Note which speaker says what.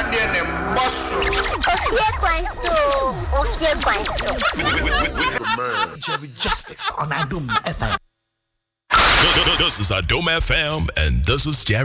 Speaker 1: Jerry Justice on Adum FM.
Speaker 2: This is Adum FM, and this is Jerry.